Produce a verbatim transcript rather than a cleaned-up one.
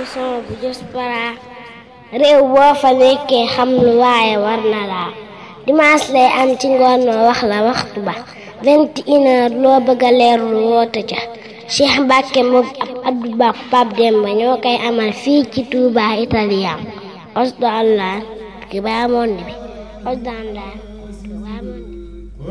son bu diaspora réew boo fa nekkee xam lu waaye war na laa dimanche lay am ci ngoon ma wax la waxtu ba vingt et une heures loo bëgg a leerlu woote ca Cheikh Mbacke moom ab Abdou Ba Pape Demba ñoo koy amal fii ci Touba Italien Osdo Allah ki ba monde bi Osdo Allah